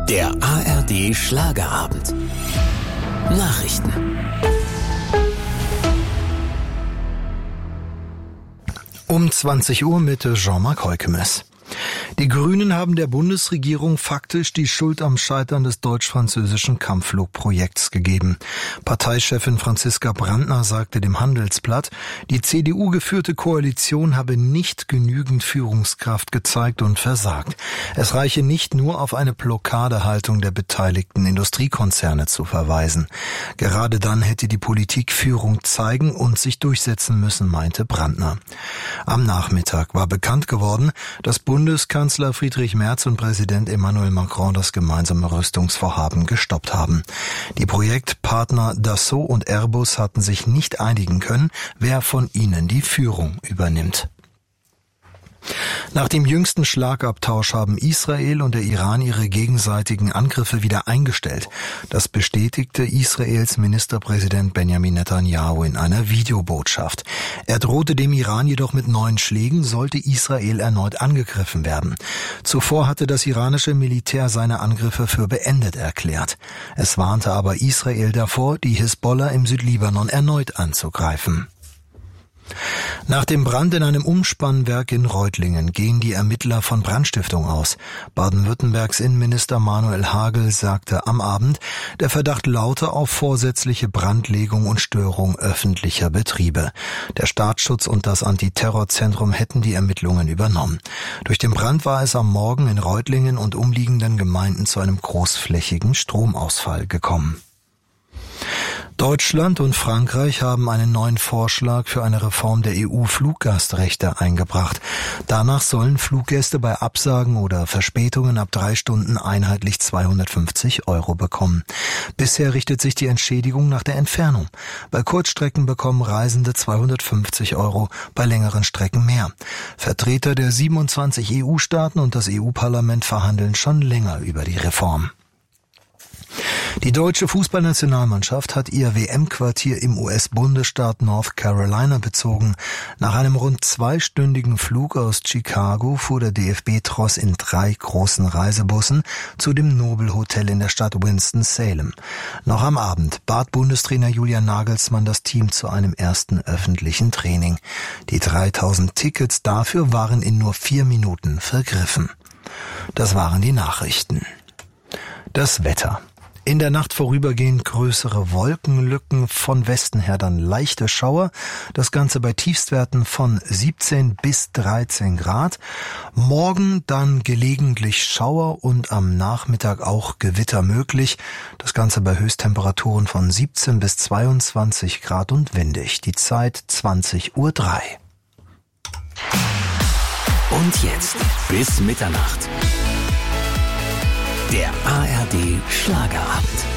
Der ARD Schlagerabend. Nachrichten. Um 20 Uhr mit Jean-Marc Heukemes. Die Grünen haben der Bundesregierung faktisch die Schuld am Scheitern des deutsch-französischen Kampfflugprojekts gegeben. Parteichefin Franziska Brandner sagte dem Handelsblatt, die CDU-geführte Koalition habe nicht genügend Führungskraft gezeigt und versagt. Es reiche nicht nur auf eine Blockadehaltung der beteiligten Industriekonzerne zu verweisen. Gerade dann hätte die Politik Führung zeigen und sich durchsetzen müssen, meinte Brandner. Am Nachmittag war bekannt geworden, dass Bundeskanzler Friedrich Merz und Präsident Emmanuel Macron das gemeinsame Rüstungsvorhaben gestoppt haben. Die Projektpartner Dassault und Airbus hatten sich nicht einigen können, wer von ihnen die Führung übernimmt. Nach dem jüngsten Schlagabtausch haben Israel und der Iran ihre gegenseitigen Angriffe wieder eingestellt. Das bestätigte Israels Ministerpräsident Benjamin Netanyahu in einer Videobotschaft. Er drohte dem Iran jedoch mit neuen Schlägen, sollte Israel erneut angegriffen werden. Zuvor hatte das iranische Militär seine Angriffe für beendet erklärt. Es warnte aber Israel davor, die Hisbollah im Südlibanon erneut anzugreifen. Nach dem Brand in einem Umspannwerk in Reutlingen gehen die Ermittler von Brandstiftung aus. Baden-Württembergs Innenminister Manuel Hagel sagte am Abend, der Verdacht laute auf vorsätzliche Brandlegung und Störung öffentlicher Betriebe. Der Staatsschutz und das Antiterrorzentrum hätten die Ermittlungen übernommen. Durch den Brand war es am Morgen in Reutlingen und umliegenden Gemeinden zu einem großflächigen Stromausfall gekommen. Deutschland und Frankreich haben einen neuen Vorschlag für eine Reform der EU-Fluggastrechte eingebracht. Danach sollen Fluggäste bei Absagen oder Verspätungen ab 3 Stunden einheitlich 250 € bekommen. Bisher richtet sich die Entschädigung nach der Entfernung. Bei Kurzstrecken bekommen Reisende 250 €, bei längeren Strecken mehr. Vertreter der 27 EU-Staaten und das EU-Parlament verhandeln schon länger über die Reform. Die deutsche Fußballnationalmannschaft hat ihr WM-Quartier im US-Bundesstaat North Carolina bezogen. Nach einem rund 2-stündigen Flug aus Chicago fuhr der DFB-Tross in 3 großen Reisebussen zu dem Nobel-Hotel in der Stadt Winston-Salem. Noch am Abend bat Bundestrainer Julian Nagelsmann das Team zu einem ersten öffentlichen Training. Die 3000 Tickets dafür waren in nur 4 Minuten vergriffen. Das waren die Nachrichten. Das Wetter. In der Nacht vorübergehend größere Wolkenlücken, von Westen her dann leichte Schauer. Das Ganze bei Tiefstwerten von 17 bis 13 Grad. Morgen dann gelegentlich Schauer und am Nachmittag auch Gewitter möglich. Das Ganze bei Höchsttemperaturen von 17 bis 22 Grad und windig. Die Zeit 20:03 Uhr. Und jetzt bis Mitternacht. Der ARD Schlagerabend.